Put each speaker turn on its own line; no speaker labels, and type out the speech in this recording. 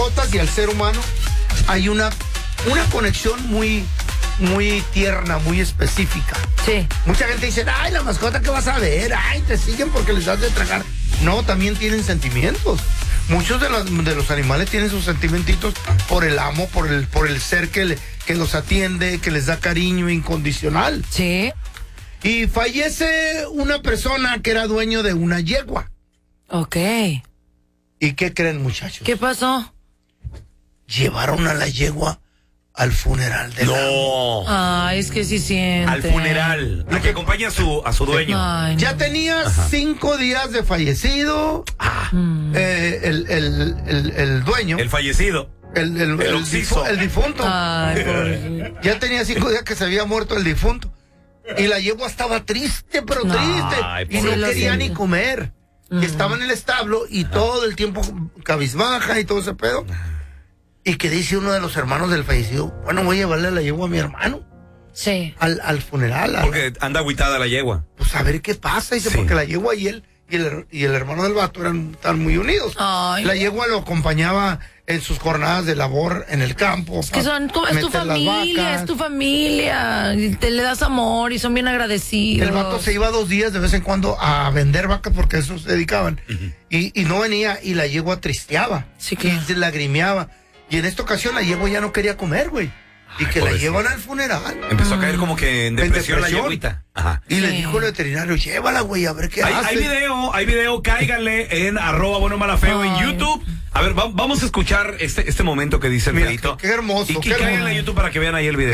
Y al ser humano hay una conexión muy tierna, muy específica.
Sí.
Mucha gente dice, ay, la mascota que vas a ver, ay, te siguen porque les das de tragar. No, también tienen sentimientos. Muchos de los animales tienen sus sentimientos por el amo, por el ser que los atiende, que les da cariño incondicional.
Sí.
Y fallece una persona que era dueño de una yegua.
Ok.
¿Y qué creen, muchachos?
¿Qué pasó?
Llevaron a la yegua al funeral del amo.
Ay, es que sí siente.
Al funeral. La que acompaña a su dueño.
Ay,
Ya
no.
tenía 5 días de fallecido. El dueño.
El fallecido.
El
occiso.
difunto.
Ay, pobrecito.
Ya tenía 5 días que se había muerto el difunto. Y la yegua estaba triste, pero
No.
triste.
Ay,
Y no
sí, lo
quería
siento.
ni comer. Estaba en el establo y todo el tiempo cabizbaja y todo ese pedo. Y que dice uno de los hermanos del fallecido, bueno, voy a llevarle la yegua a mi hermano
Sí.
al funeral.
Porque anda agüitada la yegua.
Pues a ver qué pasa. Dice,
Sí.
porque la yegua y él y el hermano del vato están muy unidos.
Ay.
La yegua lo acompañaba en sus jornadas de labor en el campo.
Es que es tu
meter las
familia,
vacas.
es tu familia. Y te le das amor y son bien agradecidos.
El vato se iba 2 días de vez en cuando a vender vacas porque a eso se dedicaban. Y no venía y la yegua tristeaba.
Sí, claro.
Y se lagrimeaba. Y en esta ocasión la yegua ya no quería comer, güey. Y que la
pobrecita.
llevan al funeral.
Empezó a caer como que en depresión la
depresión.
yeguita. Ajá.
Y le
Sí.
dijo el veterinario, llévala, güey, a ver qué hace.
Hay video, cáiganle en @buenomalafeo en
Ay.
YouTube. A ver, vamos a escuchar este momento que dice el
Mira,
Feito.
qué hermoso,
Y
qué
cáiganle
hermoso.
a YouTube para que vean ahí el video.